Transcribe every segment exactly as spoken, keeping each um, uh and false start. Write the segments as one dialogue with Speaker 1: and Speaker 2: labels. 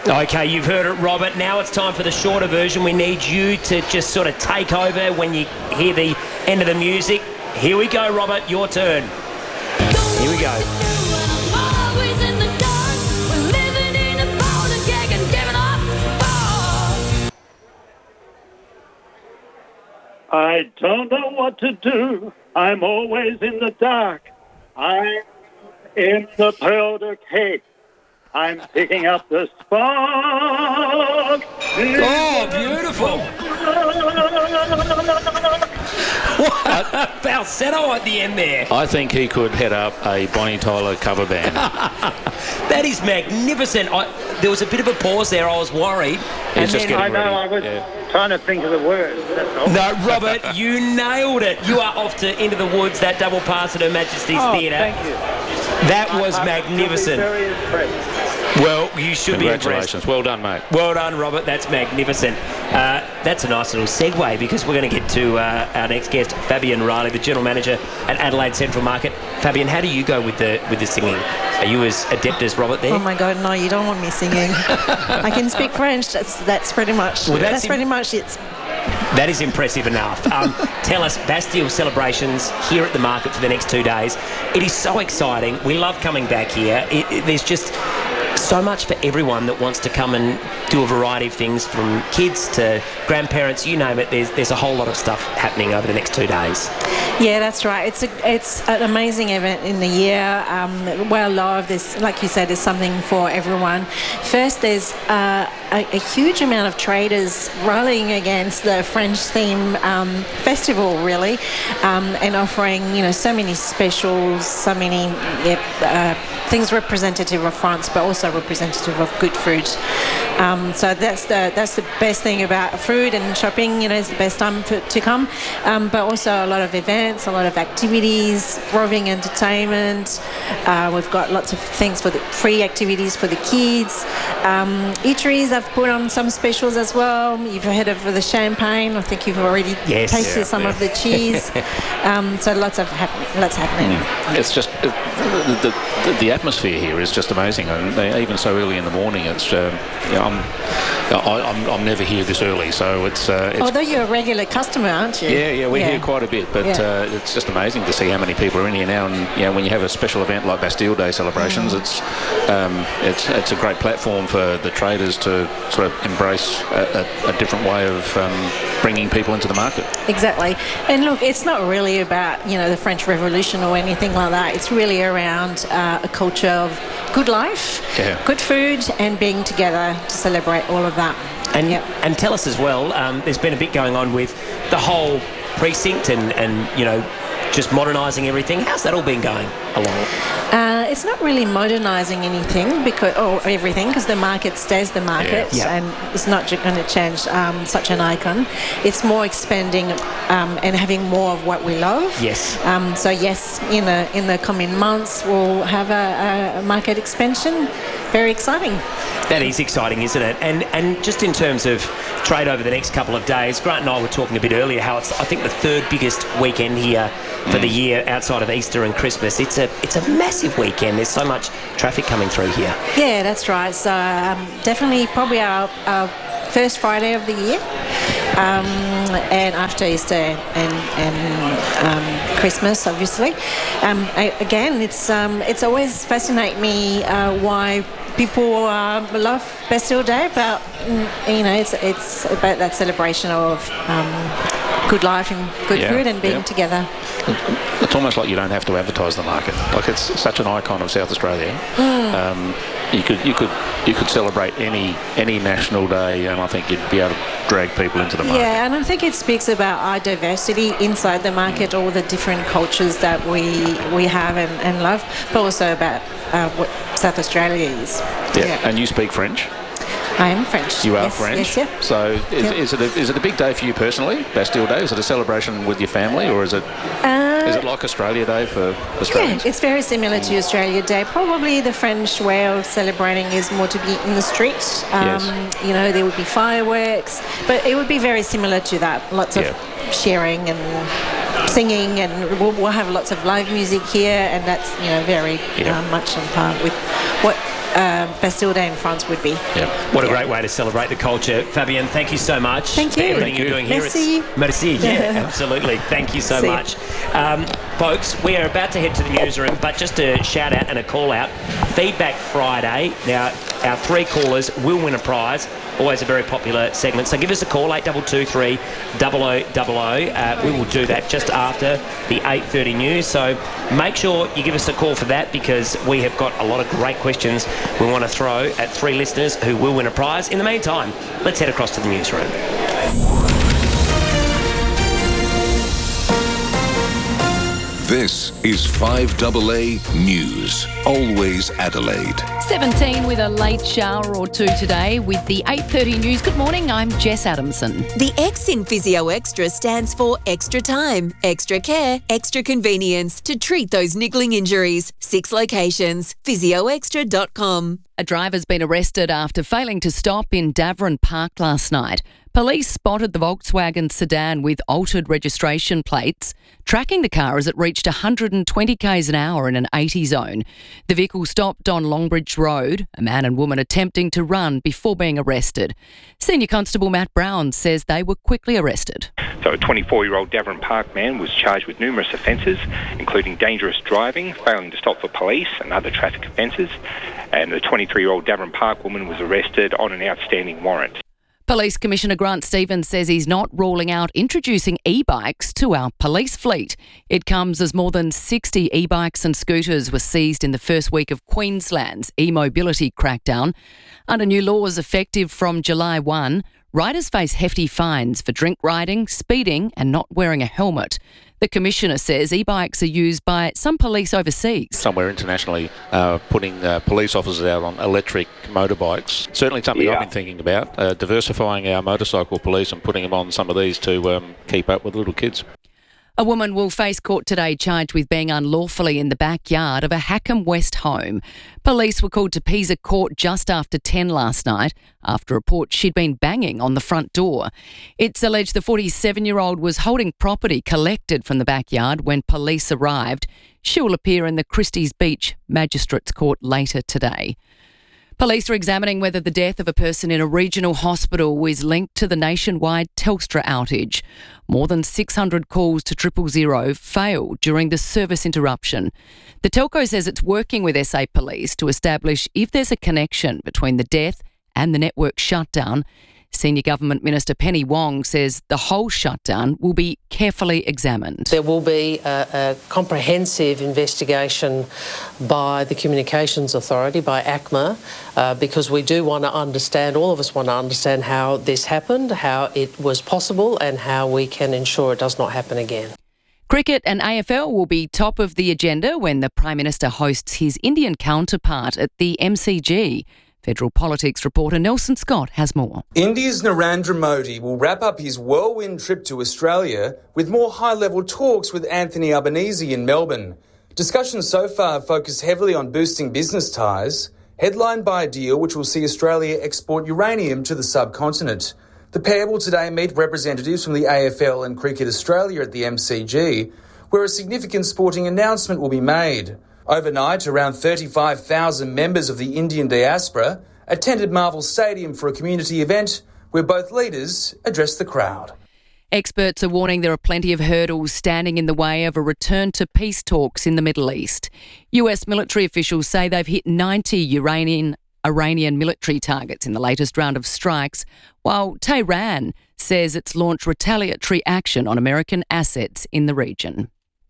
Speaker 1: Okay, you've heard it, Robert. Now it's time for the shorter version. We need you to just sort of take over when you hear the end of the music. Here we go, Robert. Your turn. Here we go.
Speaker 2: I don't know what to do. I'm always in the dark. I'm in the powder cake. I'm picking up the spark.
Speaker 1: Oh, beautiful. What? Falsetto at the end there.
Speaker 3: I think he could head up a Bonnie Tyler cover band.
Speaker 1: That is magnificent. I, there was a bit of a pause there. I was worried.
Speaker 3: He's just
Speaker 1: then,
Speaker 3: getting
Speaker 2: I know,
Speaker 3: ready.
Speaker 2: I was
Speaker 3: Yeah.
Speaker 2: trying to think of the words, that's all.
Speaker 1: No, Robert, you nailed it. You are off to Into the Woods, that double pass at Her Majesty's
Speaker 2: Oh,
Speaker 1: Theatre.
Speaker 2: thank you.
Speaker 1: That was
Speaker 2: I'm
Speaker 1: magnificent.
Speaker 2: Very impressed.
Speaker 1: Well, you should be impressed.
Speaker 3: Congratulations. Well done, mate.
Speaker 1: Well done, Robert. That's magnificent. Uh, that's a nice little segue because we're going to get to uh, our next guest, Fabian Riley, the General Manager at Adelaide Central Market. Fabian, how do you go with the with the singing? Are you as adept as Robert there?
Speaker 4: Oh my God, no! You don't want me singing. I can speak French. That's that's pretty much.
Speaker 1: Well, that's
Speaker 4: that's
Speaker 1: im-
Speaker 4: pretty much it.
Speaker 1: That is impressive enough. Um, tell us, Bastille celebrations here at the market for the next two days. It is so exciting. We love coming back here. It, it, there's just so much for everyone that wants to come and do a variety of things, from kids to grandparents, you name it. There's there's a whole lot of stuff happening over the next two days.
Speaker 4: Yeah, that's right. It's a, it's an amazing event in the year. Um, well loved. There's, like you said, there's something for everyone. First, there's uh, a, a huge amount of traders rallying against the French theme um, festival, really, um, and offering you know so many specials, so many yep, uh, things representative of France, but also representative of good food. Um, so that's the that's the best thing about food and shopping. You know, it's the best time for, to come. Um, but also a lot of events, a lot of activities, roving entertainment. Uh, we've got lots of things for the free activities for the kids. Um, eateries have put on some specials as well. You've heard of the champagne. I think you've already
Speaker 1: Yes.
Speaker 4: tasted
Speaker 3: Yeah,
Speaker 4: some
Speaker 3: yeah.
Speaker 4: of the cheese. um, so lots of hap- lots happening.
Speaker 3: It's just uh, the, the the atmosphere here is just amazing, and they, even so early in the morning. It's um, yeah, I'm, I, I'm I'm never here this early, so it's uh, it's
Speaker 4: Although you're a regular customer, aren't you?
Speaker 3: yeah yeah we're here quite a bit, but
Speaker 4: Yeah.
Speaker 3: uh, it's just amazing to see how many people are in here now. And you know, when you have a special event like Bastille Day celebrations,
Speaker 4: Mm.
Speaker 3: it's um, it's it's a great platform for the traders to sort of embrace a, a, a different way of um, bringing people into the market.
Speaker 4: Exactly. And look, it's not really about, you know, the French Revolution or anything like that. It's really around uh, a culture of good life,
Speaker 3: Yeah.
Speaker 4: good food, and being together to celebrate all of that.
Speaker 1: And
Speaker 4: Yep.
Speaker 1: and tell us as well, um, there's been a bit going on with the whole precinct and, and you know, just modernising everything. How's that all been going along?
Speaker 4: Uh, it's not really modernising anything because or everything because the market stays the market
Speaker 1: Yeah. Yeah.
Speaker 4: and it's not going to change um, such an icon. It's more expanding um, and having more of what we love.
Speaker 1: Yes.
Speaker 4: Um, so yes, in the in the coming months we'll have a, a market expansion. Very exciting.
Speaker 1: That is exciting, isn't it? And and just in terms of trade over the next couple of days, Grant and I were talking a bit earlier how it's, I think, the third biggest weekend here for the year outside of Easter and Christmas. It's a it's a massive weekend. There's so much traffic coming through here.
Speaker 4: Yeah, that's right. So um, definitely probably our, our first Friday of the year, um, and after Easter and and um, Christmas, obviously. Um, I, again, it's um, it's always fascinate me uh, why people uh, love Bastille Day, but mm, you know, it's it's about that celebration of um, good life and good
Speaker 3: Yeah,
Speaker 4: food and being
Speaker 3: yeah.
Speaker 4: together.
Speaker 3: It's almost like you don't have to advertise the market. Like, it's such an icon of South Australia.
Speaker 4: Mm.
Speaker 3: Um, you could you could you could celebrate any any national day, and I think you'd be able to drag people into the market.
Speaker 4: Yeah, and I think it speaks about our diversity inside the market, all the different cultures that we we have and, and love, but also about uh, what South Australia is.
Speaker 3: Yeah. And you speak French.
Speaker 4: I am French.
Speaker 3: You are
Speaker 4: yes,
Speaker 3: French.
Speaker 4: Yes, yeah.
Speaker 3: So is,
Speaker 4: Yep.
Speaker 3: is it a, is it a big day for you personally, Bastille Day? Is it a celebration with your family, or is it
Speaker 4: Uh,
Speaker 3: is it like Australia Day for
Speaker 4: yeah,
Speaker 3: Australians?
Speaker 4: it's very similar to Australia Day. Probably the French way of celebrating is more to be in the street. Um,
Speaker 3: Yes.
Speaker 4: You know, there would be fireworks, but it would be very similar to that. Lots of
Speaker 3: Yeah.
Speaker 4: sharing and singing, and we'll, we'll have lots of live music here, and that's, you know, very
Speaker 3: Yeah.
Speaker 4: uh, much on par with what uh, Bastille Day in France would be.
Speaker 3: Yeah.
Speaker 1: What a
Speaker 4: Yeah.
Speaker 1: great way to celebrate the culture. Fabienne, thank you so much
Speaker 4: Thank
Speaker 1: for
Speaker 4: you.
Speaker 1: everything
Speaker 3: Thank
Speaker 1: you're
Speaker 3: you.
Speaker 1: doing here.
Speaker 4: Merci.
Speaker 1: It's, merci, yeah, absolutely. Thank you so
Speaker 4: See you.
Speaker 1: much. Um, folks, we are about to head to the newsroom, but just a shout out and a call out. Feedback Friday. Now, our three callers will win a prize. Always a very popular segment. So give us a call, eight two two three, zero zero zero zero. Uh, we will do that just after the eight thirty news. So make sure you give us a call for that, because we have got a lot of great questions we want to throw at three listeners who will win a prize. In the meantime, let's head across to the newsroom.
Speaker 5: This is five A A News. Always Adelaide.
Speaker 6: seventeen with a late shower or two today with the eight thirty news. Good morning, I'm Jess Adamson.
Speaker 7: The X in Physio Extra stands for extra time, extra care, extra convenience to treat those niggling injuries. Six locations. physio extra dot com.
Speaker 6: A driver's been arrested after failing to stop in Davern Park last night. Police spotted the Volkswagen sedan with altered registration plates, tracking the car as it reached one hundred twenty k's an hour in an eighty zone. The vehicle stopped on Longbridge Road, a man and woman attempting to run before being arrested. Senior Constable Matt Brown says they were quickly arrested.
Speaker 8: So a twenty-four-year-old Davern Park man was charged with numerous offences, including dangerous driving, failing to stop for police and other traffic offences. And the twenty-three-year-old Davern Park woman was arrested on an outstanding warrant.
Speaker 6: Police Commissioner Grant Stevens says he's not ruling out introducing e-bikes to our police fleet. It comes as more than sixty e-bikes and scooters were seized in the first week of Queensland's e-mobility crackdown. Under new laws effective from July first, riders face hefty fines for drink riding, speeding and not wearing a helmet. The Commissioner says e-bikes are used by some police overseas.
Speaker 3: Somewhere internationally, uh, putting uh, police officers out on electric motorbikes. Certainly something
Speaker 8: Yeah.
Speaker 3: I've been thinking about, uh, diversifying our motorcycle police and putting them on some of these to um, keep up with little kids.
Speaker 6: A woman will face court today charged with being unlawfully in the backyard of a Hackham West home. Police were called to Pisa Court just after ten last night after a report she'd been banging on the front door. It's alleged the forty-seven-year-old was holding property collected from the backyard when police arrived. She will appear in the Christie's Beach Magistrates Court later today. Police are examining whether the death of a person in a regional hospital is linked to the nationwide Telstra outage. More than six hundred calls to triple zero failed during the service interruption. The telco says it's working with S A Police to establish if there's a connection between the death and the network shutdown. Senior Government Minister Penny Wong says the whole shutdown will be carefully examined.
Speaker 9: There will be a, a comprehensive investigation by the Communications Authority, by A C M A, uh, because we do want to understand, all of us want to understand how this happened, how it was possible and how we can ensure it does not happen again.
Speaker 6: Cricket and A F L will be top of the agenda when the Prime Minister hosts his Indian counterpart at the M C G. Federal Politics reporter Nelson Scott has more.
Speaker 10: India's Narendra Modi will wrap up his whirlwind trip to Australia with more high-level talks with Anthony Albanese in Melbourne. Discussions so far have focused heavily on boosting business ties, headlined by a deal which will see Australia export uranium to the subcontinent. The pair will today meet representatives from the A F L and Cricket Australia at the M C G, where a significant sporting announcement will be made. Overnight, around thirty-five thousand members of the Indian diaspora attended Marvel Stadium for a community event where both leaders addressed the crowd.
Speaker 6: Experts are warning there are plenty of hurdles standing in the way of a return to peace talks in the Middle East. U S military officials say they've hit ninety Iranian, Iranian military targets in the latest round of strikes, while Tehran says it's launched retaliatory action on American assets in the region.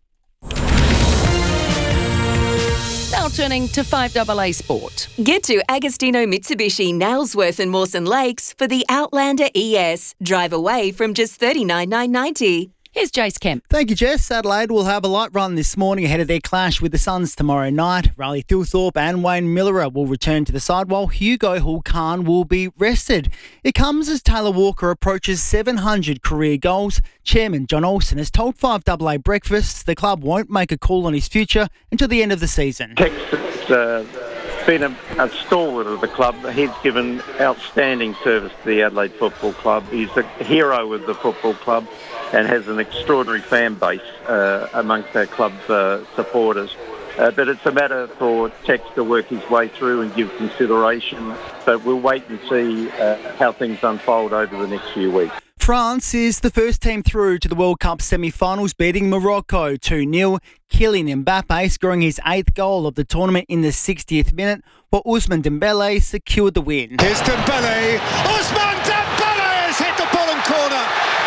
Speaker 6: Now turning to five A A Sport.
Speaker 7: Get to Agostino Mitsubishi, Nailsworth and Mawson Lakes for the Outlander E S. Drive away from just thirty-nine thousand nine hundred ninety dollars.
Speaker 6: Here's Jace Kemp.
Speaker 11: Thank you, Jess. Adelaide will have a light run this morning ahead of their clash with the Suns tomorrow night. Riley Thilthorpe and Wayne Miller will return to the side while Hugo Hulkan will be rested. It comes as Taylor Walker approaches seven hundred career goals. Chairman John Olsen has told five A A Breakfast the club won't make a call on his future until the end of the season.
Speaker 2: Texas, uh, been a, a stalwart of the club. He's given outstanding service to the Adelaide Football Club. He's a hero of the football club and has an extraordinary fan base uh, amongst our club's uh, supporters.
Speaker 12: Uh, but it's a matter for Tex to work his way through and give consideration. But we'll wait and see uh, how things unfold over the next few weeks.
Speaker 11: France is the first team through to the World Cup semi-finals, beating Morocco two nil. Kylian Mbappe scoring his eighth goal of the tournament in the sixtieth minute, while Ousmane Dembele secured the win.
Speaker 13: Here's Dembele. Ousmane Dembele has hit the bottom corner.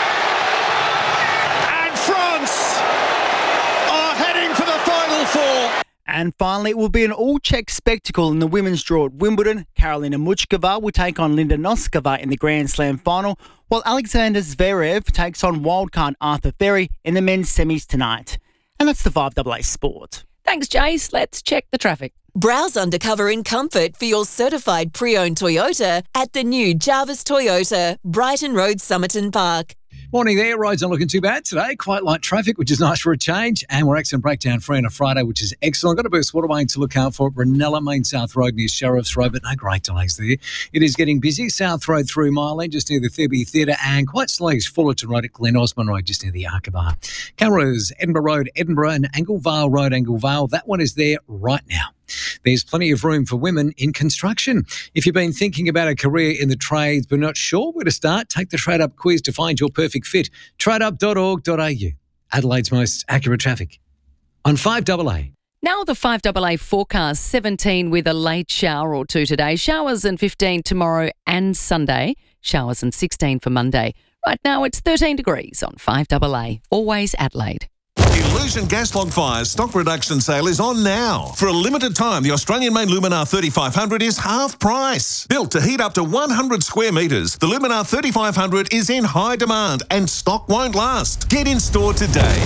Speaker 13: And France are heading for the Final Four.
Speaker 11: And finally, it will be an all-Czech spectacle in the women's draw at Wimbledon. Karolina Muchkova will take on Linda Noskova in the Grand Slam final, while Alexander Zverev takes on wildcard Arthur Ferry in the men's semis tonight. And that's the five A A Sport.
Speaker 6: Thanks, Jace. Let's check the traffic.
Speaker 7: Browse undercover in comfort for your certified pre-owned Toyota at the new Jarvis Toyota, Brighton Road, Somerton Park.
Speaker 14: Morning there. Roads not looking too bad today. Quite light traffic, which is nice for a change. And we're accident breakdown free on a Friday, which is excellent. Got a burst waterway to look out for at Ranella Main South Road near Sheriff's Road, but no great delays there. It is getting busy. South Road through Mile End, just near the Thurby Theatre, and quite sluggish Fullerton Road at Glen Osmond Road, just near the Arkabar. Cameras, Edinburgh Road, Edinburgh, and Anglevale Road, Anglevale. That one is there right now. There's plenty of room for women in construction. If you've been thinking about a career in the trades but not sure where to start, take the Trade Up quiz to find your perfect fit. trade up dot org dot a u. Adelaide's most accurate traffic. On five A A.
Speaker 6: Now the five A A forecast, seventeen with a late shower or two today. Showers and fifteen tomorrow and Sunday. Showers and sixteen for Monday. Right now it's thirteen degrees on five A A. Always Adelaide.
Speaker 15: Illusion gas log fires stock reduction sale is on now. For a limited time, the Australian-made Luminar thirty-five hundred is half price. Built to heat up to one hundred square metres, the Luminar thirty-five hundred is in high demand and stock won't last. Get in store today.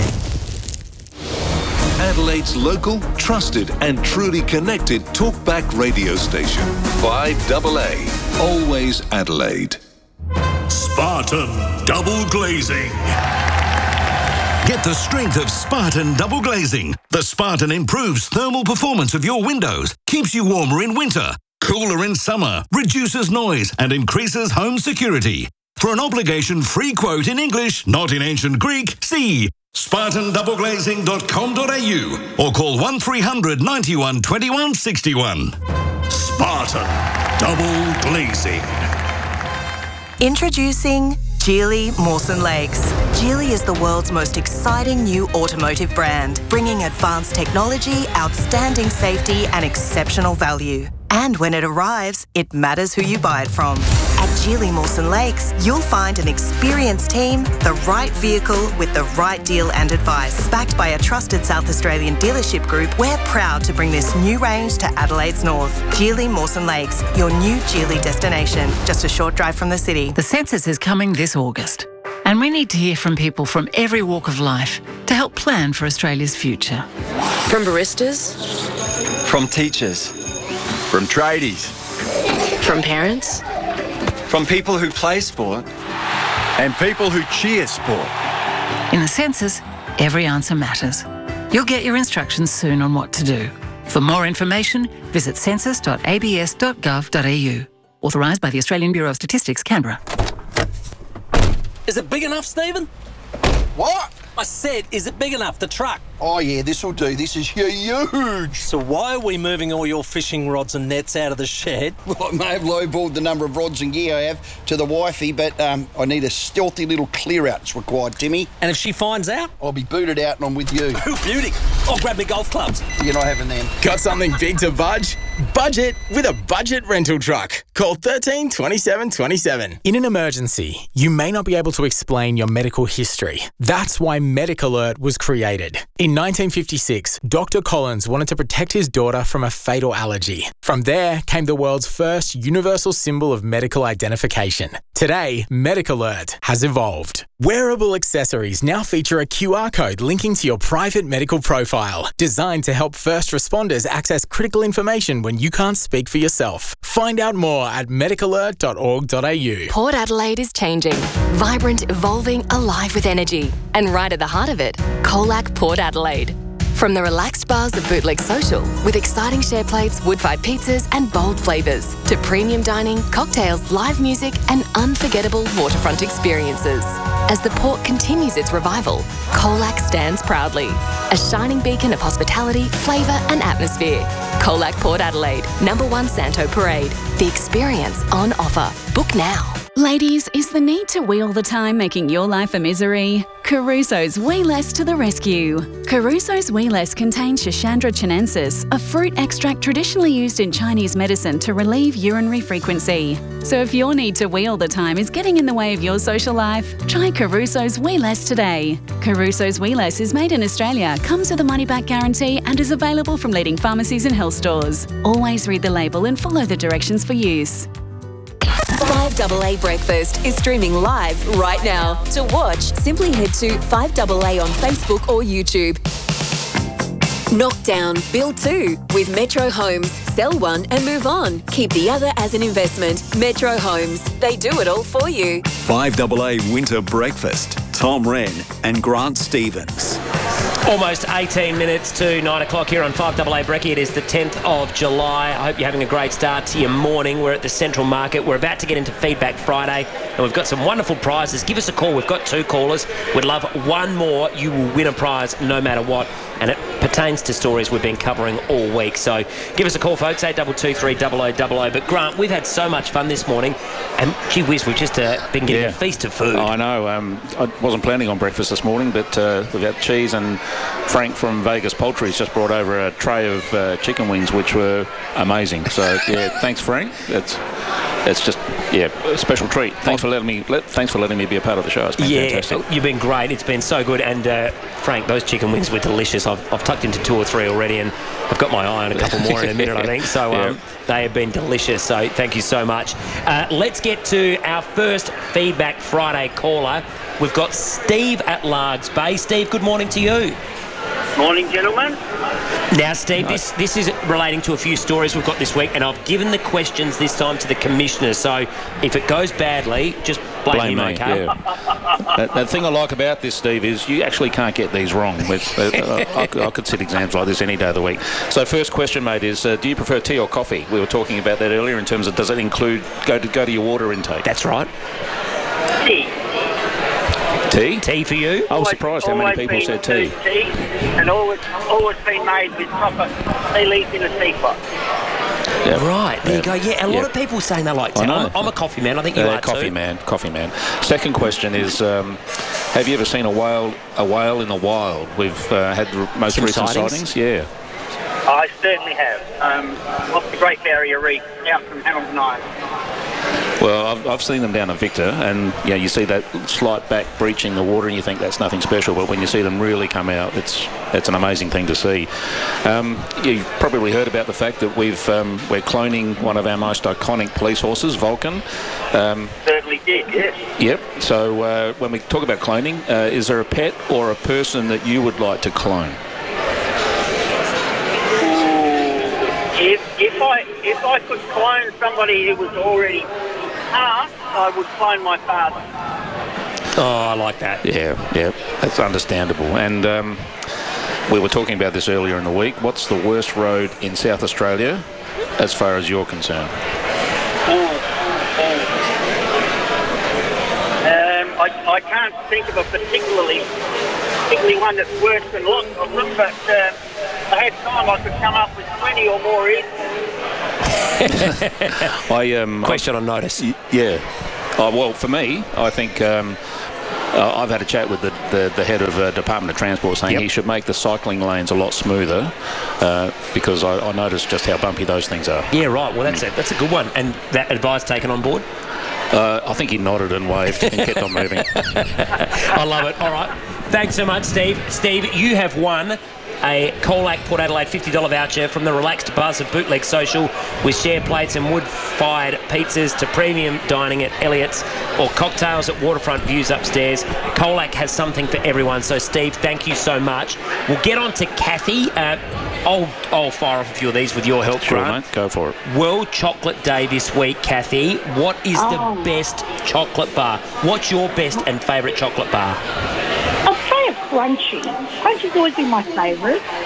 Speaker 5: Adelaide's local, trusted and truly connected talkback radio station. five A A. Always Adelaide.
Speaker 16: Spartan Double Glazing. Get the strength of Spartan Double Glazing. The Spartan improves thermal performance of your windows, keeps you warmer in winter, cooler in summer, reduces noise and increases home security. For an obligation-free quote in English, not in ancient Greek, see spartan double glazing dot com dot a u or call one three hundred ninety-one twenty-one sixty-one. Spartan Double Glazing.
Speaker 17: Introducing Geely Mawson Lakes. Geely is the world's most exciting new automotive brand, bringing advanced technology, outstanding safety and exceptional value. And when it arrives, it matters who you buy it from. At Geely Mawson Lakes, you'll find an experienced team, the right vehicle with the right deal and advice. Backed by a trusted South Australian dealership group, we're proud to bring this new range to Adelaide's north. Geely Mawson Lakes, your new Geely destination, just a short drive from the city.
Speaker 18: The census is coming this August, and we need to hear from people from every walk of life to help plan for Australia's future.
Speaker 19: From baristas,
Speaker 20: from teachers, from tradies,
Speaker 19: from parents,
Speaker 20: from people who play sport, and people who cheer sport.
Speaker 18: In the census, every answer matters. You'll get your instructions soon on what to do. For more information, visit census dot a b s dot gov dot a u. Authorised by the Australian Bureau of Statistics, Canberra.
Speaker 21: Is it big enough, Stephen?
Speaker 22: What?
Speaker 21: I said, is it big enough, the truck?
Speaker 22: Oh, yeah, this'll do. This is huge.
Speaker 21: So why are we moving all your fishing rods and nets out of the shed?
Speaker 22: Well, I may have lowballed the number of rods and gear I have to the wifey, but um, I need a stealthy little clear-out that's required, Timmy.
Speaker 21: And if she finds out?
Speaker 22: I'll be booted out and I'm with you.
Speaker 21: Oh, beauty. I'll grab me golf clubs.
Speaker 22: You're not having them.
Speaker 23: Got something big to budge? Budget with a budget rental truck. Call thirteen twenty-seven twenty-seven. In an emergency, you may not be able to explain your medical history. That's why MedicAlert was created. In nineteen fifty-six, Doctor Collins wanted to protect his daughter from a fatal allergy. From there came the world's first universal symbol of medical identification. Today, MedicAlert has evolved. Wearable accessories now feature a Q R code linking to your private medical profile, designed to help first responders access critical information when you can't speak for yourself. Find out more at medic alert dot org dot a u.
Speaker 24: Port Adelaide is changing. Vibrant, evolving, alive with energy. And right at the heart of it, Colac Port Adelaide.
Speaker 19: From the relaxed bars of Bootleg Social, with exciting share plates, wood-fired pizzas and bold flavours, to premium dining, cocktails, live music and unforgettable waterfront experiences. As the port continues its revival, Colac stands proudly, a shining beacon of hospitality, flavour and atmosphere. Colac Port Adelaide, number one Santo Parade. The experience on offer. Book now.
Speaker 1: Ladies, is the need to wheel the time making your life a misery? Caruso's Wee Less to the rescue. Caruso's Wee Less contains Schisandra chinensis, a fruit extract traditionally used in Chinese medicine to relieve urinary frequency. So if your need to wheel the time is getting in the way of your social life, try Caruso's Wee Less today. Caruso's Wee Less is made in Australia, comes with a money-back guarantee and is available from leading pharmacies and health stores. Always read the label and follow the directions for use.
Speaker 7: five A A Breakfast is streaming live right now. To watch, simply head to five A A on Facebook or YouTube. Knockdown, build two with Metro Homes. Sell one and move on. Keep the other as an investment. Metro Homes. They do it all for you.
Speaker 4: five A A Winter Breakfast. Tom Wren and Grant Stevens.
Speaker 8: Almost eighteen minutes to nine o'clock here on five A A Brekkie. It is the tenth of July. I hope you're having a great start to your morning. We're at the Central Market. We're about to get into Feedback Friday, and we've got some wonderful prizes. Give us a call. We've got two callers. We'd love one more. You will win a prize no matter what, and it pertains to stories we've been covering all week. So give us a call, folks, eight two two three double oh double oh. But Grant, we've had so much fun this morning, and gee whiz, we've just uh, been getting
Speaker 3: Yeah.
Speaker 8: a feast of food.
Speaker 3: Oh, I know. Um, I wasn't planning on breakfast this morning, but uh, we've got cheese, and Frank from Vegas Poultry's just brought over a tray of uh, chicken wings, which were amazing. So yeah, thanks, Frank. It's it's just yeah, a special treat. Thanks for letting me. Let, thanks for letting me be a part of the show. It's been
Speaker 8: Yeah,
Speaker 3: fantastic.
Speaker 8: you've been great. It's been so good. And uh, Frank, those chicken wings were delicious. I've, I've tucked into two or three already, and I've got my eye on a couple more in a minute, I think. So um,
Speaker 3: Yeah.
Speaker 8: they have been delicious. So thank you so much. Uh, let's get to our first Feedback Friday caller. We've got Steve at Largs Bay. Steve, good morning to you.
Speaker 24: Morning, gentlemen.
Speaker 8: Now, Steve, this, this is relating to a few stories we've got this week, and I've given the questions this time to the commissioner. So if it goes badly, just blame,
Speaker 3: Blame
Speaker 8: him,
Speaker 3: me,
Speaker 8: okay?
Speaker 3: yeah. the, the thing I like about this, Steve, is you actually can't get these wrong. With, uh, I, I could sit exams like this any day of the week. So first question, mate, is uh, do you prefer tea or coffee? We were talking about that earlier in terms of does it include go to go to your water intake?
Speaker 8: That's right.
Speaker 24: Tea.
Speaker 3: Tea?
Speaker 8: Tea for you?
Speaker 3: I was surprised how many
Speaker 24: Always
Speaker 3: people
Speaker 24: been
Speaker 3: said tea.
Speaker 24: tea, and always, always been made with proper tea leaves in a teapot.
Speaker 3: Yeah.
Speaker 8: Right, there you go. Yeah, a lot
Speaker 3: Yeah.
Speaker 8: of people saying they like
Speaker 3: I
Speaker 8: tea.
Speaker 3: know.
Speaker 8: I'm, I'm a coffee man. I think you
Speaker 3: Uh,
Speaker 8: are
Speaker 3: coffee
Speaker 8: too.
Speaker 3: man, coffee man. Second question is, um, have you ever seen a whale, a whale in the wild? We've uh, had the most
Speaker 8: Some
Speaker 3: recent
Speaker 8: sightings?
Speaker 3: sightings. Yeah.
Speaker 24: I certainly have. Um, off the Great Barrier Reef, out from Hamilton Island.
Speaker 3: Well, I've, I've seen them down at Victor, and yeah, you see that slight back breaching the water, and you think that's nothing special. But when you see them really come out, it's it's an amazing thing to see. Um, you've probably heard about the fact that we've um, we're cloning one of our most iconic police horses, Vulcan. Um,
Speaker 24: Certainly did, yes.
Speaker 3: Yep. So uh, when we talk about cloning, uh, is there a pet or a person that you would like to clone?
Speaker 24: If, if I if I could clone somebody who was already passed, I would clone my father.
Speaker 8: Oh, I like that.
Speaker 3: Yeah, yeah, that's understandable. And um, we were talking about this earlier in the week. What's the worst road in South Australia, as far as you're concerned?
Speaker 24: Um, I, I can't think of a particularly particularly one that's worse than lots of them, but uh, if I had time, I could come up with twenty or more easily.
Speaker 3: I um,
Speaker 8: Question on notice.
Speaker 3: Y- Yeah. Oh, well, for me, I think um, uh, I've had a chat with the, the, the head of uh, Department of Transport saying
Speaker 8: Yep.
Speaker 3: he should make the cycling lanes a lot smoother uh, because I, I noticed just how bumpy those things are.
Speaker 8: Yeah, right. Well, that's a, that's a good one. And that advice taken on board?
Speaker 3: Uh, I think he nodded and waved and kept on moving.
Speaker 8: I love it. All right. Thanks so much, Steve. Steve, you have won a Colac Port Adelaide fifty dollars voucher from the relaxed buzz of Bootleg Social with share plates and wood-fired pizzas to premium dining at Elliott's or cocktails at Waterfront Views upstairs. Colac has something for everyone. So, Steve, thank you so much. We'll get on to Kathy. Uh, I'll, I'll fire off a few of these with your help,
Speaker 3: Sure,
Speaker 8: Grant.
Speaker 3: mate. Go for it.
Speaker 8: World Chocolate Day this week, Kathy. What is
Speaker 25: Oh.
Speaker 8: the best chocolate bar? What's your best and favourite chocolate bar?
Speaker 25: I'll say a crunchy. Crunchy's always been my favourite.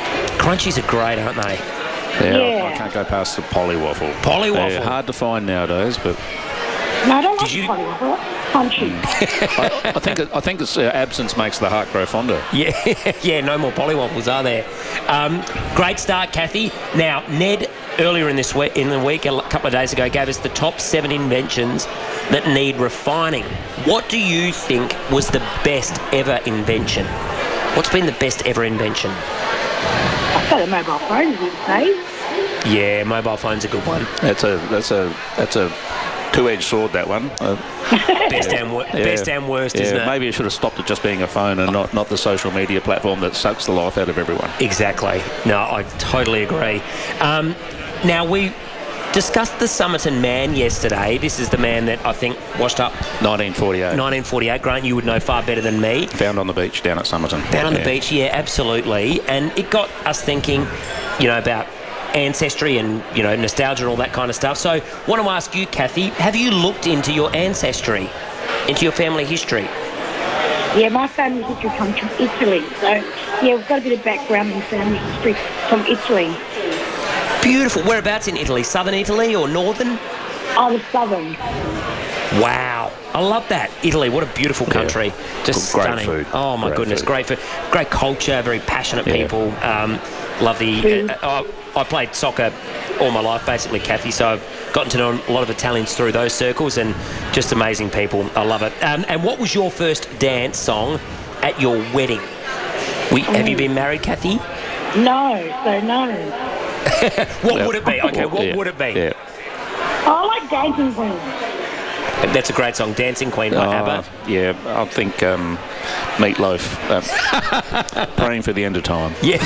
Speaker 8: Crunchies are great, aren't they?
Speaker 3: Yeah,
Speaker 2: Yeah.
Speaker 3: I, I can't go past the Pollywaffle.
Speaker 8: Pollywaffle.
Speaker 3: They're hard to find nowadays, but
Speaker 2: No, I don't like you... Pollywaffle. Punchy.
Speaker 3: I, I think it, I think it's, uh, absence makes the heart grow fonder.
Speaker 8: Yeah, yeah, no more Pollywaffles, are there? Um, great start, Kathy. Now, Ned, earlier in this week, in the week, a couple of days ago, gave us the top seven inventions that need refining. What do you think was the best ever invention? What's been the best ever invention?
Speaker 2: I've got a mobile phone these days.
Speaker 8: Yeah, mobile phone's a good one.
Speaker 3: That's a that's a that's a two-edged sword. That one. Uh,
Speaker 8: best and wor-
Speaker 3: yeah.
Speaker 8: best and worst,
Speaker 3: yeah,
Speaker 8: isn't it?
Speaker 3: Maybe it should have stopped at just being a phone and not, not the social media platform that sucks the life out of everyone.
Speaker 8: Exactly. No, I totally agree. Um, now we discussed the Somerton Man yesterday. This is the man that I think washed up
Speaker 3: nineteen forty-eight.
Speaker 8: nineteen forty-eight. Grant, you would know far better than me.
Speaker 3: Found on the beach down at Somerton.
Speaker 8: Found on
Speaker 3: yeah.
Speaker 8: the beach, yeah, absolutely. And it got us thinking, you know, about ancestry and, you know, nostalgia and all that kind of stuff. So, want to ask you, Kathy, have you looked into your ancestry, into your family history?
Speaker 2: Yeah, my family history comes from Italy. So, yeah, we've got a bit of background in family history from Italy.
Speaker 8: Beautiful. Whereabouts in Italy? Southern Italy or northern?
Speaker 2: Oh, the southern.
Speaker 8: Wow. I love that. Italy, what a beautiful country.
Speaker 3: Yeah.
Speaker 8: Just
Speaker 3: Great
Speaker 8: stunning.
Speaker 3: food.
Speaker 8: Oh, my
Speaker 3: Great
Speaker 8: goodness.
Speaker 3: food.
Speaker 8: Great food. Great culture, very passionate
Speaker 3: Yeah.
Speaker 8: people. Um, love the... Uh, uh, I played soccer all my life, basically, Kathy, so I've gotten to know a lot of Italians through those circles and just amazing people. I love it. Um, and what was your first dance song at your wedding? We, have you been married, Kathy?
Speaker 2: No, so no.
Speaker 8: What
Speaker 3: Yeah.
Speaker 8: would it be? Okay, what
Speaker 3: Yeah.
Speaker 8: would it be?
Speaker 3: Yeah.
Speaker 2: Oh, I like Dancing Queen.
Speaker 8: That's a great song, Dancing Queen by
Speaker 3: Oh,
Speaker 8: ABBA.
Speaker 3: yeah, I think um, Meatloaf. Um, praying for the end of time.
Speaker 8: Yeah.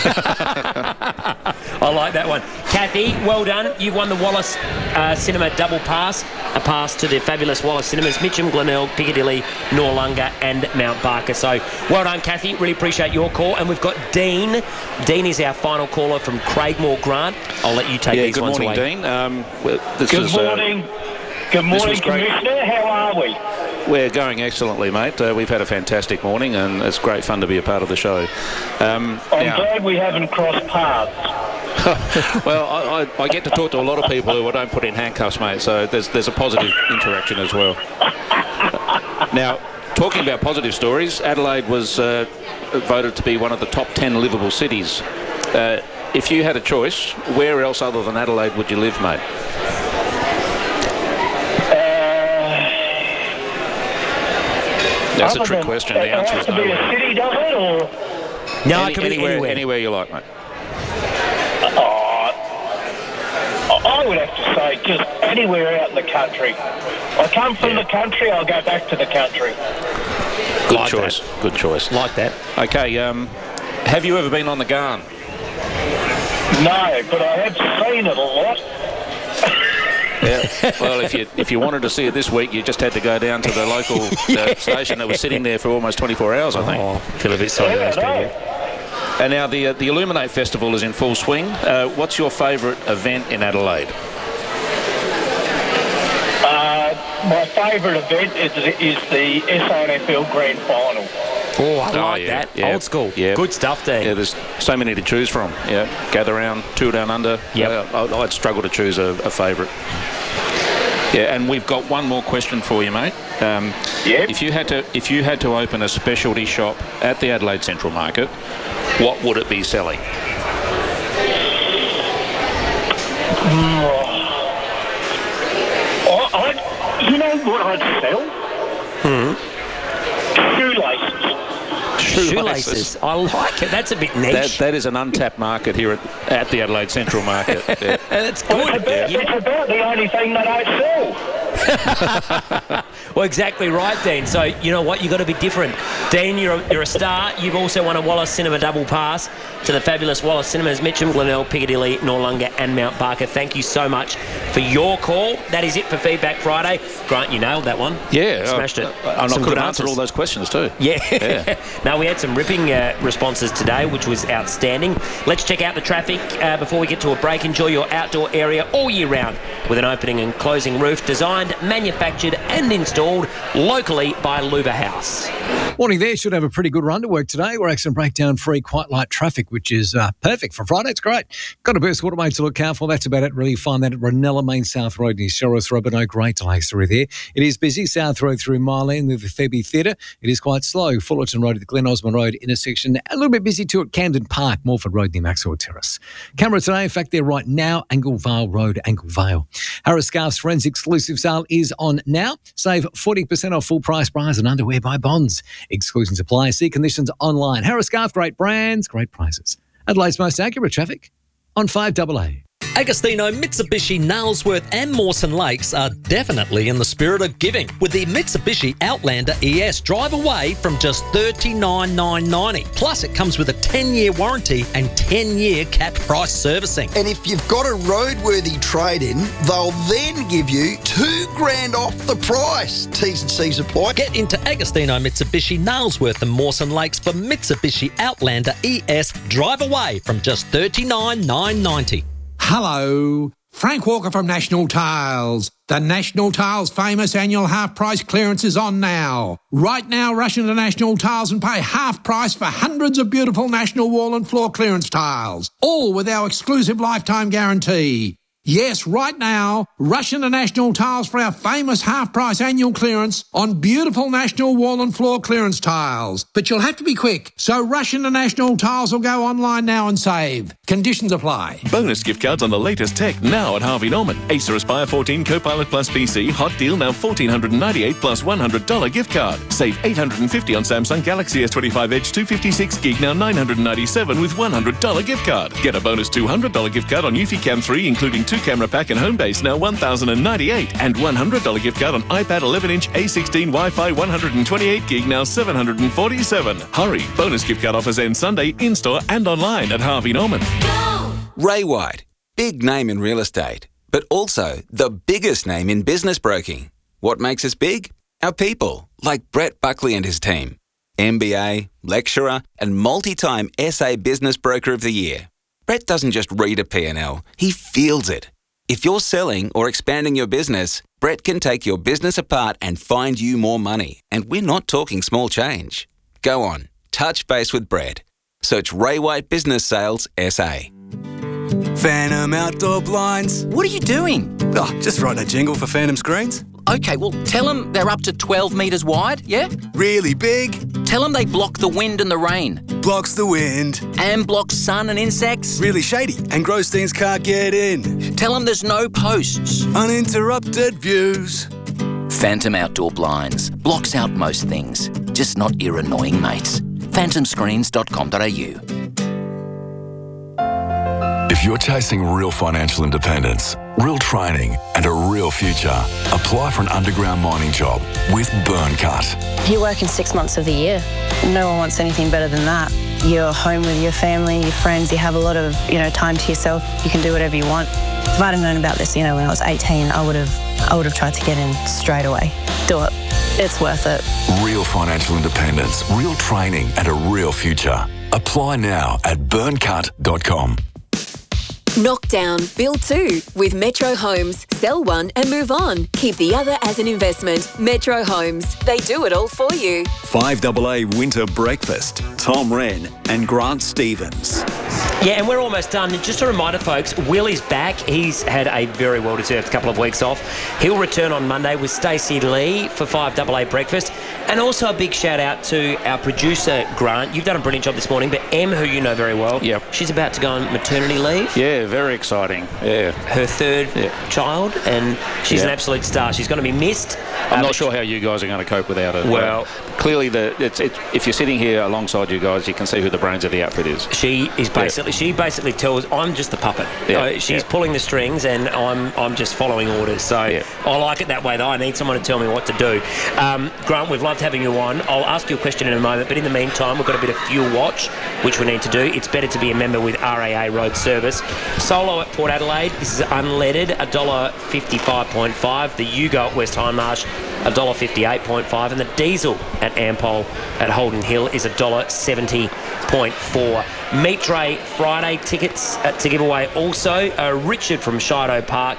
Speaker 8: I like that one. Kathy, well done. You've won the Wallace uh, Cinema double pass, a pass to the fabulous Wallace Cinemas, Mitcham, Glenelg, Piccadilly, Noarlunga and Mount Barker. So well done, Kathy. Really appreciate your call. And we've got Dean. Dean is our final caller from Craigmore Grant. I'll let you take
Speaker 3: yeah,
Speaker 8: these
Speaker 3: good
Speaker 8: ones
Speaker 3: morning,
Speaker 8: away.
Speaker 3: Dean. Um, well, this
Speaker 24: Good
Speaker 3: is, uh,
Speaker 24: morning. Good
Speaker 3: this
Speaker 24: morning,
Speaker 3: was great.
Speaker 24: Commissioner. How are we?
Speaker 3: We're going excellently, mate. Uh, we've had a fantastic morning, and it's great fun to be a part of the show. Um,
Speaker 24: I'm
Speaker 3: now,
Speaker 24: glad we haven't crossed paths.
Speaker 3: well, I, I, I get to talk to a lot of people who I don't put in handcuffs, mate. So there's there's a positive interaction as well. Now, talking about positive stories, Adelaide was uh, voted to be one of the top ten livable cities. Uh, if you had a choice, where else other than Adelaide would you live, mate? That's a trick question. The answer is
Speaker 24: to be
Speaker 3: no.
Speaker 24: a city, does it, or?
Speaker 8: No,
Speaker 3: Any,
Speaker 8: it could be
Speaker 3: anywhere,
Speaker 8: anywhere.
Speaker 3: anywhere you like, mate.
Speaker 24: Oh, I would have to say just anywhere out in the country. I come from
Speaker 3: Yeah.
Speaker 24: the country, I'll go back to the country.
Speaker 3: Good
Speaker 8: Like
Speaker 3: choice. Good choice.
Speaker 8: Like that.
Speaker 3: Okay. Um, have you ever been on the Garn?
Speaker 24: No, but I have seen it a lot.
Speaker 3: Yeah. Well, if you if you wanted to see it this week, you just had to go down to the local uh, station that was sitting there for almost twenty-four hours, I think.
Speaker 8: Oh, feel a bit sorry for
Speaker 24: Yeah,
Speaker 8: those
Speaker 24: no.
Speaker 8: people.
Speaker 3: And now the uh, the Illuminate Festival is in full swing. Uh, what's your favourite event in Adelaide?
Speaker 24: Uh, my favourite event is, is the S A N F L Grand Final.
Speaker 8: Oh, I
Speaker 3: Oh,
Speaker 8: like
Speaker 3: yeah,
Speaker 8: that.
Speaker 3: yeah,
Speaker 8: Old school.
Speaker 3: yeah.
Speaker 8: Good stuff there.
Speaker 3: Yeah, there's so many to choose from. Yeah, Gather Round, Tour Down Under.
Speaker 8: Yep.
Speaker 3: Uh, I- I'd struggle to choose a, a favourite. Yeah, and we've got one more question for you, mate. Um,
Speaker 24: Yep.
Speaker 3: If you had to, if you had to open a specialty shop at the Adelaide Central Market, what would it be selling?
Speaker 24: Oh, I, you know what I'd sell?
Speaker 8: Hmm.
Speaker 24: Shoelaces.
Speaker 8: Shoelaces. I like it. That's a bit niche.
Speaker 3: That, that is an untapped market here at, at the Adelaide Central Market. Yeah.
Speaker 8: That's
Speaker 24: Well,
Speaker 8: good.
Speaker 24: it's, about, it's about the only thing that I sell.
Speaker 8: Well, exactly right, Dean. So, you know what? You've got to be different. Dean, you're a, you're a star. You've also won a Wallace Cinema double pass to the fabulous Wallace Cinemas, Mitcham, Glenelg, Piccadilly, Noarlunga and Mount Barker. Thank you so much for your call. That is it for Feedback Friday. Grant, you nailed that one.
Speaker 3: Yeah,
Speaker 8: Smashed
Speaker 3: I,
Speaker 8: it.
Speaker 3: I, and I
Speaker 8: Some
Speaker 3: could
Speaker 8: good
Speaker 3: have answered
Speaker 8: answers.
Speaker 3: all those questions too.
Speaker 8: Yeah.
Speaker 3: Yeah.
Speaker 8: Now, we had some ripping uh, responses today, which was outstanding. Let's check out the traffic uh, before we get to a break. Enjoy your outdoor area all year round with an opening and closing roof designed, manufactured and installed locally by Luba House.
Speaker 14: Morning there. Should have a pretty good run to work today. We're accident breakdown free, quite light traffic, which is uh, perfect for Friday. It's great. Got a burst waterway to look out for. That's about it. Really find that at Ranella Main South Road near Sheriff's Road, but no great delays through there. It is busy. South Road through Mile End with the Thebe Theatre. It is quite slow. Fullerton Road at the Glen Osmond Road intersection. A little bit busy too at Camden Park, Morford Road near Maxwell Terrace. Camera today, in fact, they're right now. Anglevale Road, Anglevale. Harris Scarf's Forensic exclusive sale is on now. Save forty percent off full price bras and underwear by Bonds. Exclusions apply. See conditions online. Harris Scarf, great brands, great prices. Adelaide's most accurate traffic on five double A.
Speaker 9: Agostino, Mitsubishi, Nailsworth and Mawson Lakes are definitely in the spirit of giving with the Mitsubishi Outlander E S. Drive away from just thirty-nine thousand nine hundred ninety dollars. Plus, it comes with a ten-year warranty and ten-year capped price servicing.
Speaker 22: And if you've got a roadworthy trade-in, they'll then give you two grand off the price. T's and C's apply.
Speaker 9: Get into Agostino, Mitsubishi, Nailsworth and Mawson Lakes for Mitsubishi Outlander E S. Drive away from just thirty-nine thousand nine hundred ninety dollars.
Speaker 10: Hello, Frank Walker from National Tiles. The National Tiles famous annual half price clearance is on now. Right now, rush into National Tiles and pay half price for hundreds of beautiful National wall and floor clearance tiles, all with our exclusive lifetime guarantee. Yes, right now, rush into National Tiles for our famous half-price annual clearance on beautiful National wall and floor clearance tiles. But you'll have to be quick, so rush into National Tiles or go online now and save. Conditions apply.
Speaker 12: Bonus gift cards on the latest tech now at Harvey Norman. Acer Aspire fourteen Copilot Plus P C, hot deal now one thousand four hundred ninety-eight dollars plus one hundred dollars gift card. Save eight hundred fifty dollars on Samsung Galaxy S twenty-five Edge two fifty-six gig, now nine hundred ninety-seven dollars with one hundred dollars gift card. Get a bonus two hundred dollars gift card on Eufy Cam three, including two camera pack and home base, now one thousand ninety-eight dollars, and one hundred dollars gift card on iPad eleven inch A sixteen Wi-Fi one hundred twenty-eight gig, now seven hundred forty-seven dollars. Hurry! Bonus gift card offers end Sunday in-store and online at Harvey Norman.
Speaker 13: Ray White, big name in real estate, but also the biggest name in business broking. What makes us big? Our people, like Brett Buckley and his team. M B A, lecturer, and multi-time S A Business Broker of the Year. Brett doesn't just read a P and L, he feels it. If you're selling or expanding your business, Brett can take your business apart and find you more money. And we're not talking small change. Go on, touch base with Brett. Search Ray White Business Sales S A.
Speaker 25: Phantom Outdoor Blinds. What are you doing? Oh, just writing a jingle for Phantom Screens.
Speaker 26: Okay, well, tell them they're up to twelve metres wide, yeah?
Speaker 25: Really big.
Speaker 26: Tell them they block the wind and the rain.
Speaker 25: Blocks the wind.
Speaker 26: And blocks sun and insects.
Speaker 25: Really shady, and Grosstein's can't get in.
Speaker 26: Tell them there's no posts.
Speaker 25: Uninterrupted views.
Speaker 26: Phantom Outdoor Blinds. Blocks out most things, just not your annoying mates. phantom screens dot com dot a u.
Speaker 27: If you're chasing real financial independence, real training and a real future, apply for an underground mining job with Burncut.
Speaker 28: You're working six months of the year. No one wants anything better than that. You're home with your family, your friends, you have a lot of, you know, time to yourself. You can do whatever you want. If I'd have known about this, you know, when I was eighteen, I would have I would have tried to get in straight away. Do it. It's worth it.
Speaker 27: Real financial independence, real training and a real future. Apply now at burncut dot com.
Speaker 7: Knock down, build two with Metro Homes. Sell one and move on. Keep the other as an investment. Metro Homes. They do it all for you.
Speaker 4: five double A Winter Breakfast. Tom Wren and Grant Stevens.
Speaker 8: Yeah, and we're almost done. Just a reminder, folks, Will is back. He's had a very well-deserved couple of weeks off. He'll return on Monday with Stacey Lee for five double A Breakfast. And also a big shout-out to our producer, Grant. You've done a brilliant job this morning, but Em, who you know very well,
Speaker 3: yep.
Speaker 8: she's about to go on maternity leave.
Speaker 3: Yeah, very exciting. Yeah.
Speaker 8: Her third yeah. child, and she's yeah. an absolute star. She's going to be missed.
Speaker 3: I'm
Speaker 8: uh,
Speaker 3: not sure how you guys are going to cope without her.
Speaker 8: Well,
Speaker 3: clearly, the it's, it's, if you're sitting here alongside you guys, you can see who the brains of the outfit is.
Speaker 8: She is basically, yeah. she basically tells, I'm just the puppet. Yeah. Uh, she's yeah. pulling the strings, and I'm I'm just following orders. So yeah. I like it that way, though. I need someone to tell me what to do. Um, Grant, we've loved having you on. I'll ask you a question in a moment, but in the meantime, we've got a bit of fuel watch, which we need to do. It's better to be a member with R A A Road Service. Solo at Port Adelaide, this is unleaded, one dollar fifty-five point five. The Yugo at West Hindmarsh, one dollar fifty-eight point five. And the diesel at Ampol at Holden Hill is one dollar seventy point four. Meet Dre Friday tickets uh, to give away also. Uh, Richard from Shido Park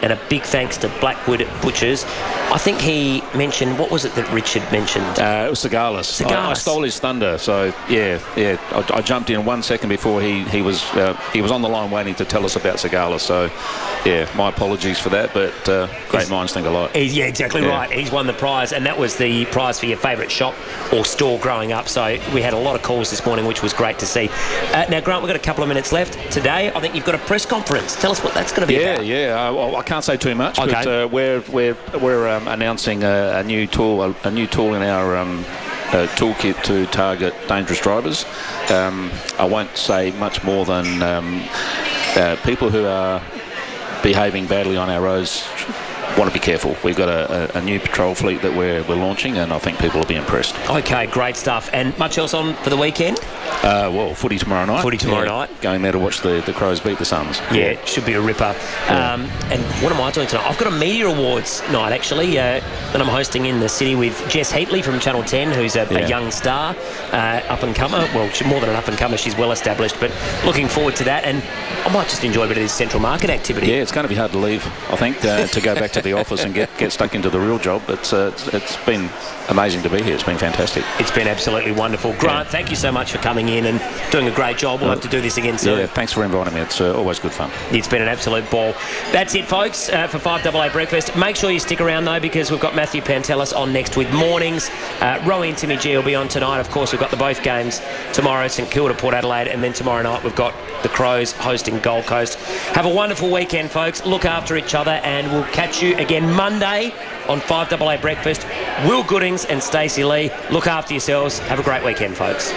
Speaker 8: and a big thanks to Blackwood Butchers. I think he mentioned, what was it that Richard mentioned?
Speaker 3: Uh, it was Cigalis.
Speaker 8: Cigalis.
Speaker 3: I, I stole his thunder, so yeah, yeah. I, I jumped in one second before he he was uh, he was on the line waiting to tell us about Cigalis. So yeah, my apologies for that, but uh, great
Speaker 8: He's,
Speaker 3: minds think alike.
Speaker 8: He's, yeah, exactly
Speaker 3: yeah.
Speaker 8: right. He's won the prize, and that was the prize for your favourite shop or store growing up. So we had a lot of calls this morning, which was great to see. Uh, now, Grant, we've got a couple of minutes left today. I think you've got a press conference. Tell us what that's going to be
Speaker 3: yeah,
Speaker 8: about.
Speaker 3: Yeah, yeah. Uh, well, I can't say too much,
Speaker 8: Okay.
Speaker 3: but uh, we're we're we're um, announcing a, a new tool, a, a new tool in our um, uh, toolkit to target dangerous drivers. Um, I won't say much more than um, uh, people who are behaving badly on our roads want to be careful. We've got a, a, a new patrol fleet that we're we're launching, and I think people will be impressed.
Speaker 8: Okay, great stuff. And much else on for the weekend?
Speaker 3: Uh, well, footy tomorrow night.
Speaker 8: Footy tomorrow
Speaker 3: Yeah,
Speaker 8: night.
Speaker 3: Going there to watch the, the Crows beat the Suns.
Speaker 8: Yeah, it should be a ripper.
Speaker 3: Yeah.
Speaker 8: Um, and what am I doing tonight? I've got a media awards night, actually, uh, that I'm hosting in the city with Jess Heatley from Channel ten, who's a,
Speaker 3: Yeah.
Speaker 8: a young star, uh, up-and-comer. Well, she's more than an up-and-comer. She's well-established, but looking forward to that. And I might just enjoy a bit of this Central Market activity.
Speaker 3: Yeah, it's going to be hard to leave, I think, uh, to go back to the office and get, get stuck into the real job. But uh, it's, it's been amazing to be here. It's been fantastic.
Speaker 8: It's been absolutely wonderful. Grant,
Speaker 3: Yeah.
Speaker 8: thank you so much for coming in and doing a great job. We'll have to do this again soon.
Speaker 3: Yeah, thanks for inviting me. It's uh, always good fun.
Speaker 8: It's been an absolute ball. That's it, folks, uh, for five double A Breakfast. Make sure you stick around, though, because we've got Matthew Pantelis on next with mornings. Uh, Rowie and Timmy G will be on tonight. Of course, we've got the both games tomorrow, St Kilda, Port Adelaide, and then tomorrow night we've got the Crows hosting Gold Coast. Have a wonderful weekend, folks. Look after each other, and we'll catch you again Monday on five double A Breakfast. Will Goodings and Stacey Lee, look after yourselves. Have a great weekend, folks.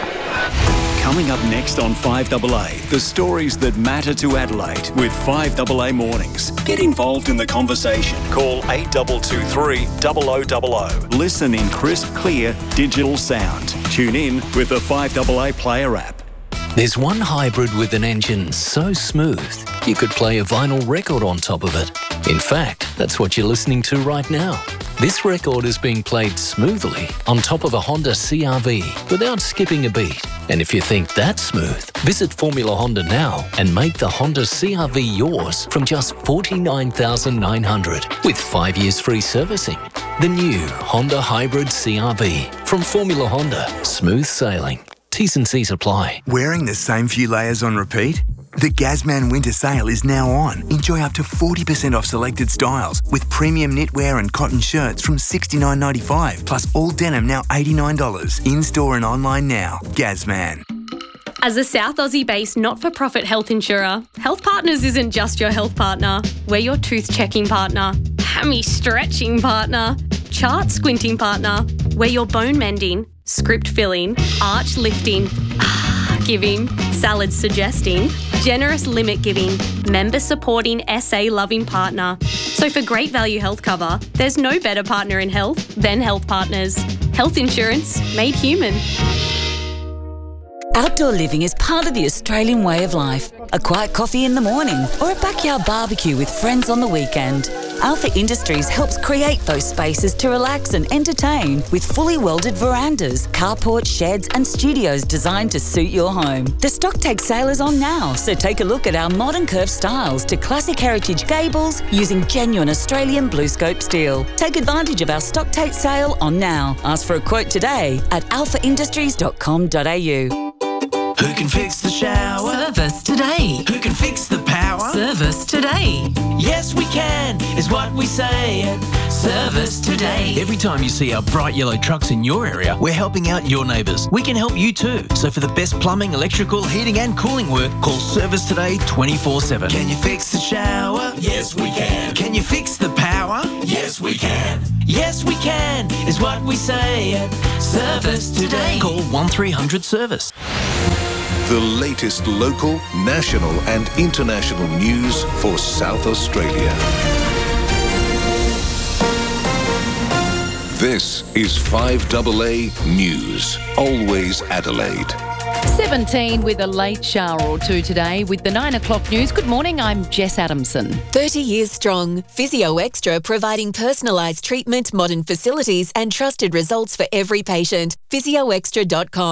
Speaker 4: Coming up next on five double A, the stories that matter to Adelaide with five double A Mornings. Get involved in the conversation. Call eight two two three, zero zero zero zero. Listen in crisp, clear, digital sound. Tune in with the five double A Player app.
Speaker 5: There's one hybrid with an engine so smooth, you could play a vinyl record on top of it. In fact, that's what you're listening to right now. This record is being played smoothly on top of a Honda C R V without skipping a beat. And if you think that's smooth, visit Formula Honda now and make the Honda C R V yours from just forty-nine thousand nine hundred dollars with five years free servicing. The new Honda Hybrid C R V from Formula Honda. Smooth sailing. T's and C's apply.
Speaker 6: Wearing the same few layers on repeat? The Gazman Winter Sale is now on. Enjoy up to forty percent off selected styles with premium knitwear and cotton shirts from sixty-nine ninety-five, plus all denim now eighty-nine dollars. In-store and online now. Gazman.
Speaker 11: As a South Aussie-based not-for-profit health insurer, Health Partners isn't just your health partner. We're your tooth-checking partner, hammy-stretching partner, chart-squinting partner. We're your bone-mending, script-filling, arch-lifting, giving, salad-suggesting, generous limit-giving, member-supporting, S A-loving partner. So for great value health cover, there's no better partner in health than Health Partners. Health insurance made human.
Speaker 15: Outdoor living is part of the Australian way of life. A quiet coffee in the morning or a backyard barbecue with friends on the weekend. Alpha Industries helps create those spaces to relax and entertain with fully welded verandas, carports, sheds and studios designed to suit your home. The stock take sale is on now, so take a look at our modern curved styles to classic heritage gables using genuine Australian blue scope steel. Take advantage of our stock take sale on now. Ask for a quote today at alpha industries dot com dot a u.
Speaker 16: Who can fix the shower?
Speaker 17: Service today.
Speaker 16: Who can fix the power?
Speaker 17: Service today.
Speaker 16: Yes, we can, is what we say at Service Today.
Speaker 17: Every time you see our bright yellow trucks in your area, we're helping out your neighbours. We can help you too. So for the best plumbing, electrical, heating and cooling work, call Service Today twenty-four seven.
Speaker 16: Can you fix the shower? Yes, we can. Can you fix the power? Yes, we can. Yes, we can, is what we say at Service Today.
Speaker 17: Call one three hundred service.
Speaker 18: The latest local, national and international news for South Australia. This is five double A News. Always Adelaide.
Speaker 20: seventeen with a late shower or two today with the nine o'clock news. Good morning, I'm Jess Adamson.
Speaker 7: thirty years strong. Physio Extra providing personalised treatment, modern facilities and trusted results for every patient. physio extra dot com.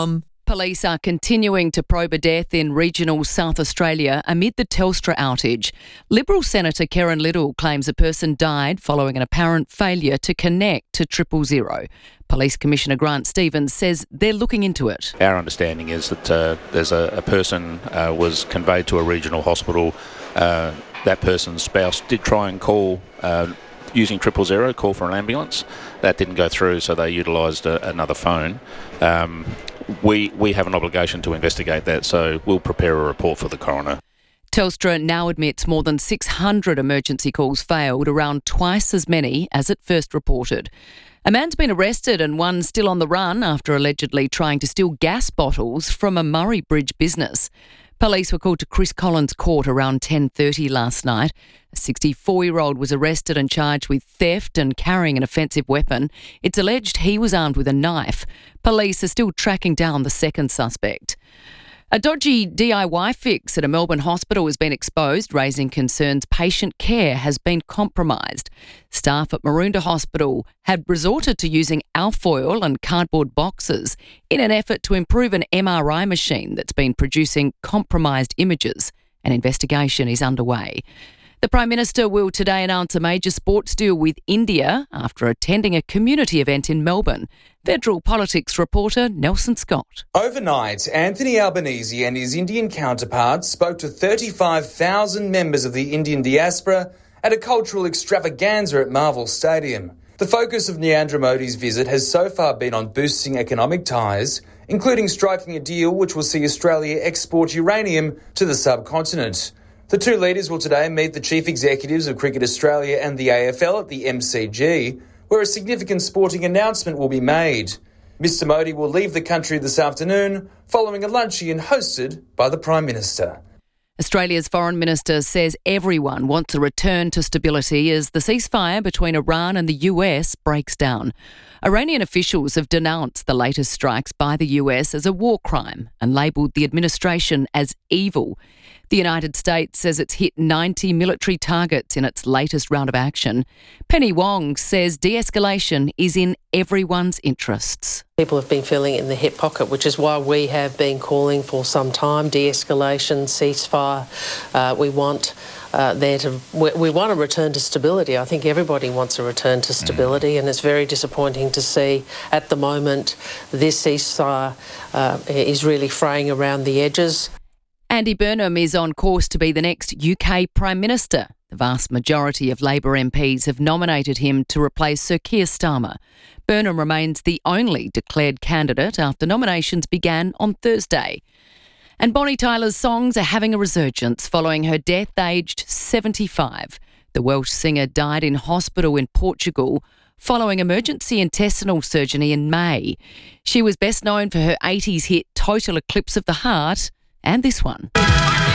Speaker 20: Police are continuing to probe a death in regional South Australia amid the Telstra outage. Liberal Senator Karen Little claims a person died following an apparent failure to connect to triple zero. Police Commissioner Grant Stevens says they're looking into it.
Speaker 3: Our understanding is that uh, there's a, a person uh, was conveyed to a regional hospital. Uh, that person's spouse did try and call uh, using triple zero, call for an ambulance. That didn't go through, so they utilised a, another phone. Um, we we have an obligation to investigate that, so we'll prepare a report for the coroner.
Speaker 20: Telstra now admits more than six hundred emergency calls failed, around twice as many as it first reported. A man's been arrested and one still on the run after allegedly trying to steal gas bottles from a Murray Bridge business. Police were called to Chris Collins Court around ten thirty last night. A sixty-four-year-old was arrested and charged with theft and carrying an offensive weapon. It's alleged he was armed with a knife. Police are still tracking down the second suspect. A dodgy D I Y fix at a Melbourne hospital has been exposed, raising concerns patient care has been compromised. Staff at Maroondah Hospital had resorted to using alfoil and cardboard boxes in an effort to improve an M R I machine that's been producing compromised images. An investigation is underway. The Prime Minister will today announce a major sports deal with India after attending a community event in Melbourne. Federal politics reporter Nelson Scott.
Speaker 1: Overnight, Anthony Albanese and his Indian counterpart spoke to thirty-five thousand members of the Indian diaspora at a cultural extravaganza at Marvel Stadium. The focus of Narendra Modi's visit has so far been on boosting economic ties, including striking a deal which will see Australia export uranium to the subcontinent. The two leaders will today meet the chief executives of Cricket Australia and the A F L at the M C G, where a significant sporting announcement will be made. Mister Modi will leave the country this afternoon following a luncheon hosted by the Prime Minister.
Speaker 20: Australia's Foreign Minister says everyone wants a return to stability as the ceasefire between Iran and the U S breaks down. Iranian officials have denounced the latest strikes by the U S as a war crime and labelled the administration as evil. The United States says it's hit ninety military targets in its latest round of action. Penny Wong says de-escalation is in everyone's interests.
Speaker 2: People have been feeling it in the hip pocket, which is why we have been calling for some time, de-escalation, ceasefire. Uh, we want uh, there to we, we want a return to stability. I think everybody wants a return to stability, mm. and it's very disappointing to see at the moment this ceasefire uh, is really fraying around the edges.
Speaker 20: Andy Burnham is on course to be the next U K Prime Minister. The vast majority of Labor M Ps have nominated him to replace Sir Keir Starmer. Burnham remains the only declared candidate after nominations began on Thursday. And Bonnie Tyler's songs are having a resurgence following her death aged seventy-five. The Welsh singer died in hospital in Portugal following emergency intestinal surgery in May. She was best known for her eighties hit Total Eclipse of the Heart and this one.